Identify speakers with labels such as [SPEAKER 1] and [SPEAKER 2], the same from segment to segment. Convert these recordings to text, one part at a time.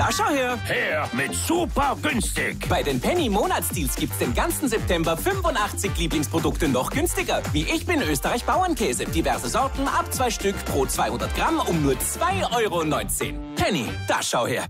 [SPEAKER 1] da schau her.
[SPEAKER 2] Her mit super günstig.
[SPEAKER 1] Bei den Penny Monatsdeals gibt's den ganzen September 85 Lieblingsprodukte noch günstiger. Wie Ich bin Österreich Bauernkäse. Diverse Sorten ab 2 Stück pro 200 Gramm um nur 2,19 €. Penny, da schau her.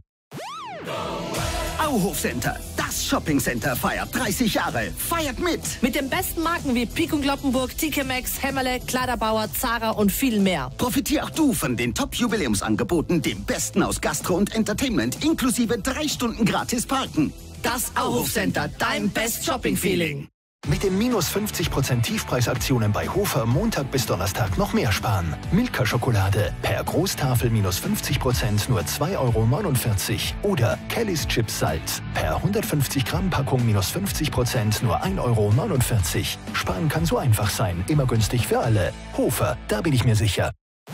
[SPEAKER 3] Auhof Center, das Shoppingcenter feiert 30 Jahre. Feiert mit!
[SPEAKER 4] Mit den besten Marken wie Pik und Kloppenburg, TK Maxx, Hämmerle, Kleiderbauer, Zara und viel mehr.
[SPEAKER 3] Profitier auch du von den Top-Jubiläumsangeboten, dem Besten aus Gastro und Entertainment, inklusive 3 Stunden gratis Parken.
[SPEAKER 4] Das Auhof Center, dein Best Shopping Feeling.
[SPEAKER 5] Mit den minus 50% Tiefpreisaktionen bei Hofer Montag bis Donnerstag noch mehr sparen. Milka-Schokolade per Großtafel minus 50% nur 2,49 € oder Kellys Chips Salz per 150 Gramm Packung minus 50% nur 1,49 €. Sparen kann so einfach sein, immer günstig für alle. Hofer, da bin ich mir sicher.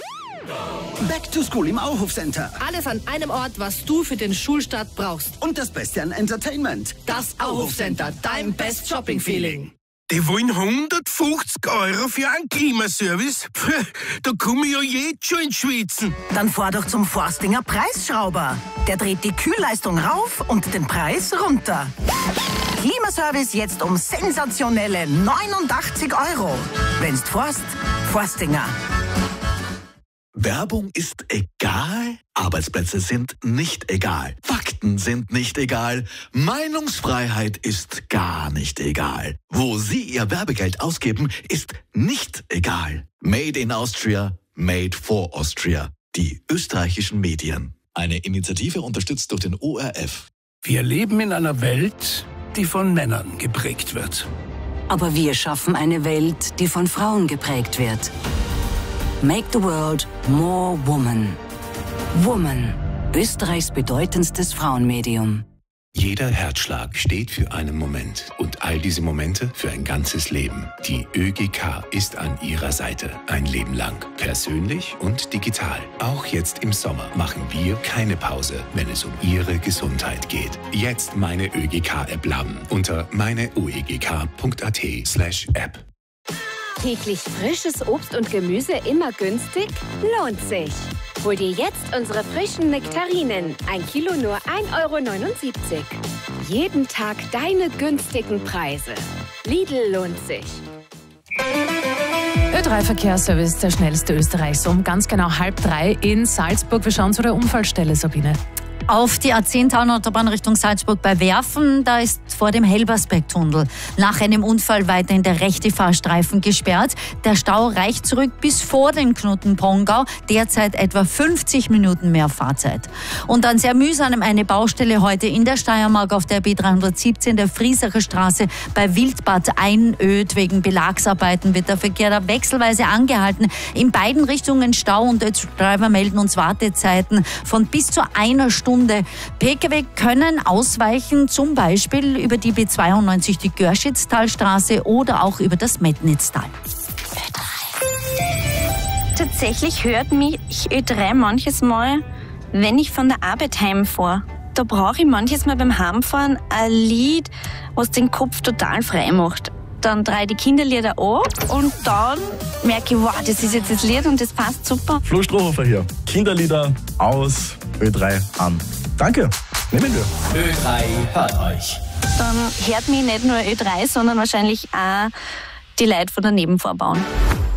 [SPEAKER 3] Back to School im Auhof Center.
[SPEAKER 4] Alles an einem Ort, was du für den Schulstart brauchst.
[SPEAKER 3] Und das Beste an Entertainment.
[SPEAKER 4] Das Auhof Center, dein Best Shopping Feeling.
[SPEAKER 2] Die wollen 150 € für einen Klimaservice? Da komme ich ja jetzt schon ins Schwitzen.
[SPEAKER 6] Dann fahr doch zum Forstinger Preisschrauber. Der dreht die Kühlleistung rauf und den Preis runter. Klimaservice jetzt um sensationelle 89 €. Wenn's forst, Forstinger.
[SPEAKER 7] Werbung ist egal, Arbeitsplätze sind nicht egal, Fakten sind nicht egal, Meinungsfreiheit ist gar nicht egal. Wo Sie Ihr Werbegeld ausgeben, ist nicht egal. Made in Austria, made for Austria. Die österreichischen Medien. Eine Initiative unterstützt durch den ORF.
[SPEAKER 8] Wir leben in einer Welt, die von Männern geprägt wird.
[SPEAKER 9] Aber wir schaffen eine Welt, die von Frauen geprägt wird. Make the world more woman. Woman, Österreichs bedeutendstes Frauenmedium.
[SPEAKER 10] Jeder Herzschlag steht für einen Moment und all diese Momente für ein ganzes Leben. Die ÖGK ist an Ihrer Seite ein Leben lang. Persönlich und digital. Auch jetzt im Sommer machen wir keine Pause, wenn es um Ihre Gesundheit geht. Jetzt meine ÖGK-App laden unter meineuegk.at/app.
[SPEAKER 11] Täglich frisches Obst und Gemüse immer günstig? Lohnt sich. Hol dir jetzt unsere frischen Nektarinen. 1 Kilo nur 1,79 €. Jeden Tag deine günstigen Preise. Lidl lohnt sich.
[SPEAKER 12] Ö3 Verkehrsservice, der schnellste Österreichs, um ganz genau 2:30 in Salzburg. Wir schauen zu der Unfallstelle, Sabine.
[SPEAKER 13] Auf die A10-Autobahn Richtung Salzburg bei Werfen, da ist vor dem Helbersberg-Tunnel nach einem Unfall weiterhin der rechte Fahrstreifen gesperrt. Der Stau reicht zurück bis vor den Knoten-Pongau, derzeit etwa 50 Minuten mehr Fahrzeit. Und dann sehr mühsam eine Baustelle heute in der Steiermark auf der B317 der Friesacher Straße bei Wildbad einöd. Wegen Belagsarbeiten wird der Verkehr da wechselweise angehalten. In beiden Richtungen Stau und Driver melden uns Wartezeiten von bis zu 1 Stunde. Pkw können ausweichen, zum Beispiel über die B92, die Görschitztalstraße oder auch über das Metnitztal.
[SPEAKER 14] Tatsächlich hört mich Ö3 manches Mal, wenn ich von der Arbeit heimfahre. Da brauche ich manches Mal beim Heimfahren ein Lied, was den Kopf total frei macht. Dann drehe ich die Kinderlieder an und dann merke ich, wow, das ist jetzt das Lied und das passt super.
[SPEAKER 15] Flo Strohhofer hier. Kinderlieder aus, Ö3 an. Danke, nehmen wir.
[SPEAKER 1] Ö3 hört euch.
[SPEAKER 14] Dann hört mich nicht nur Ö3, sondern wahrscheinlich auch die Leute von der Nebenvorbauen.